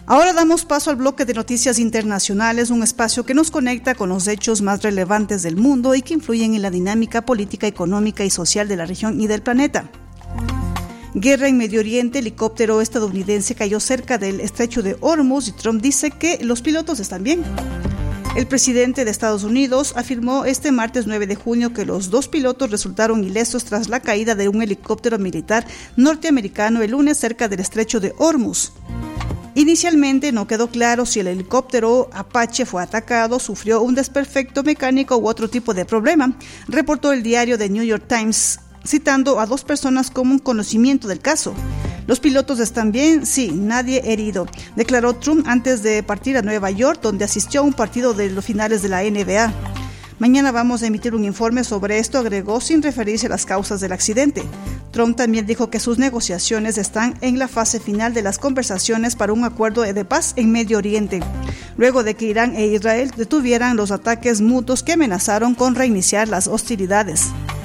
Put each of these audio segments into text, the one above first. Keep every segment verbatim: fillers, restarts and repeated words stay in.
Ahora damos paso al bloque de noticias internacionales, un espacio que nos conecta con los hechos más relevantes del mundo y que influyen en la dinámica política, económica y social de la región y del planeta. Guerra en Medio Oriente, helicóptero estadounidense cayó cerca del estrecho de Hormuz y Trump dice que los pilotos están bien. El presidente de Estados Unidos afirmó este martes nueve de junio que los dos pilotos resultaron ilesos tras la caída de un helicóptero militar norteamericano el lunes cerca del estrecho de Hormuz. Inicialmente no quedó claro si el helicóptero Apache fue atacado, sufrió un desperfecto mecánico u otro tipo de problema, reportó el diario The New York Times, citando a dos personas con un conocimiento del caso. ¿Los pilotos están bien? Sí, nadie herido, declaró Trump antes de partir a Nueva York, donde asistió a un partido de los finales de la N B A. Mañana vamos a emitir un informe sobre esto, agregó sin referirse a las causas del accidente. Trump también dijo que sus negociaciones están en la fase final de las conversaciones para un acuerdo de paz en Medio Oriente, luego de que Irán e Israel detuvieran los ataques mutuos que amenazaron con reiniciar las hostilidades.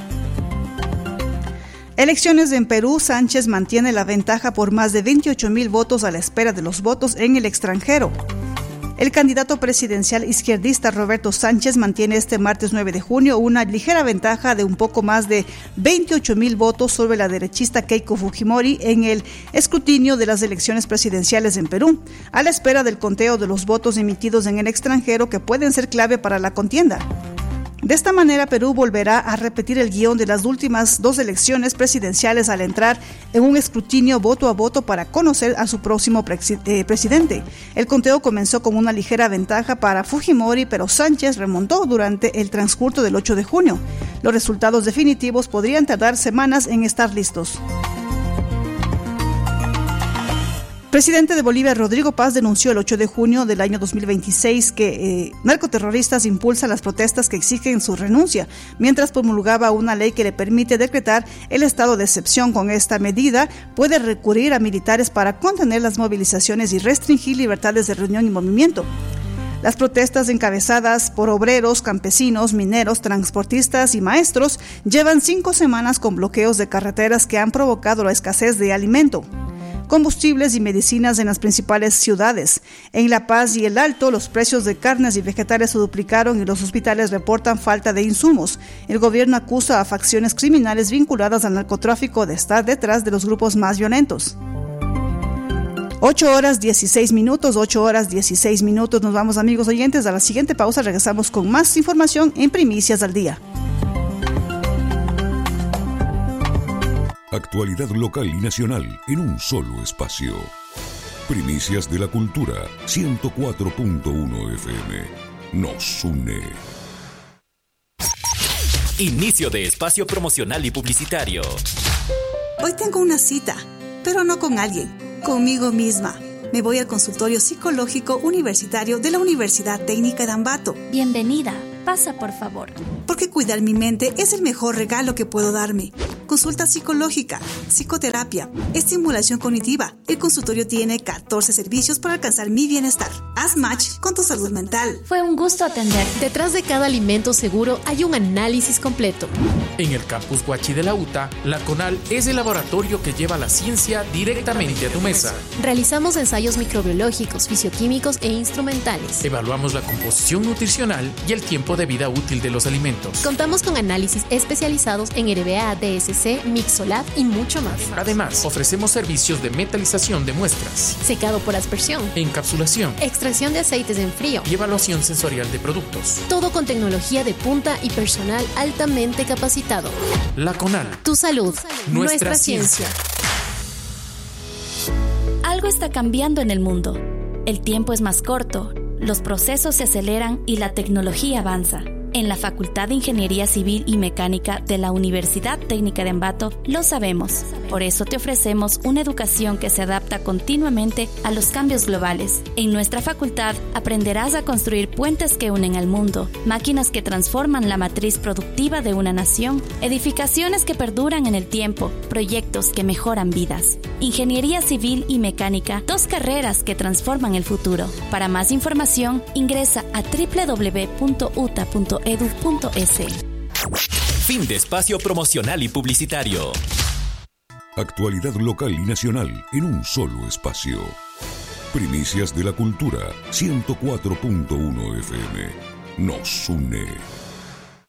Elecciones en Perú, Sánchez mantiene la ventaja por más de veintiocho mil votos a la espera de los votos en el extranjero. El candidato presidencial izquierdista Roberto Sánchez mantiene este martes nueve de junio una ligera ventaja de un poco más de veintiocho mil votos sobre la derechista Keiko Fujimori en el escrutinio de las elecciones presidenciales en Perú, a la espera del conteo de los votos emitidos en el extranjero que pueden ser clave para la contienda. De esta manera, Perú volverá a repetir el guión de las últimas dos elecciones presidenciales al entrar en un escrutinio voto a voto para conocer a su próximo presi- eh, presidente. El conteo comenzó con una ligera ventaja para Fujimori, pero Sánchez remontó durante el transcurso del ocho de junio. Los resultados definitivos podrían tardar semanas en estar listos. El presidente de Bolivia, Rodrigo Paz, denunció el ocho de junio del año dos mil veintiséis que eh, narcoterroristas impulsan las protestas que exigen su renuncia, mientras promulgaba una ley que le permite decretar el estado de excepción. Con esta medida, puede recurrir a militares para contener las movilizaciones y restringir libertades de reunión y movimiento. Las protestas encabezadas por obreros, campesinos, mineros, transportistas y maestros llevan cinco semanas con bloqueos de carreteras que han provocado la escasez de alimento, combustibles y medicinas en las principales ciudades. En La Paz y El Alto, los precios de carnes y vegetales se duplicaron y los hospitales reportan falta de insumos. El gobierno acusa a facciones criminales vinculadas al narcotráfico de estar detrás de los grupos más violentos. ocho horas dieciséis minutos, ocho horas dieciséis minutos. Nos vamos, amigos oyentes, a la siguiente pausa. Regresamos con más información en Primicias al Día. Actualidad local y nacional en un solo espacio. Primicias de la Cultura, ciento cuatro punto uno F M. Nos une. Inicio de espacio promocional y publicitario. Hoy tengo una cita, pero no con alguien, conmigo misma. Me voy al consultorio psicológico universitario de la Universidad Técnica de Ambato. Bienvenida. Pasa, por favor. Porque cuidar mi mente es el mejor regalo que puedo darme. Consulta psicológica, psicoterapia, estimulación cognitiva. El consultorio tiene catorce servicios para alcanzar mi bienestar. Haz match con tu salud mental. Fue un gusto atender. Detrás de cada alimento seguro hay un análisis completo. En el campus Huachi de la U T A, la CONAL es el laboratorio que lleva la ciencia directamente a tu mesa. Realizamos ensayos microbiológicos, fisioquímicos e instrumentales. Evaluamos la composición nutricional y el tiempo de vida útil de los alimentos. Contamos con análisis especializados en R B A, D S C, Mixolab y mucho más. Además, ofrecemos servicios de metalización de muestras, secado por aspersión, encapsulación, extracción de aceites en frío y evaluación sensorial de productos. Todo con tecnología de punta y personal altamente capacitado. La CONAL. Tu salud, nuestra, nuestra ciencia. ciencia. Algo está cambiando en el mundo. El tiempo es más corto, los procesos se aceleran y la tecnología avanza. En la Facultad de Ingeniería Civil y Mecánica de la Universidad Técnica de Ambato lo sabemos. Por eso te ofrecemos una educación que se adapta continuamente a los cambios globales. En nuestra facultad aprenderás a construir puentes que unen al mundo, máquinas que transforman la matriz productiva de una nación, edificaciones que perduran en el tiempo, proyectos que mejoran vidas. Ingeniería Civil y Mecánica, dos carreras que transforman el futuro. Para más información, ingresa a doble u doble u doble u punto u t a punto edu punto es. Fin de espacio promocional y publicitario. Actualidad local y nacional en un solo espacio. Primicias de la Cultura, ciento cuatro punto uno F M. Nos une.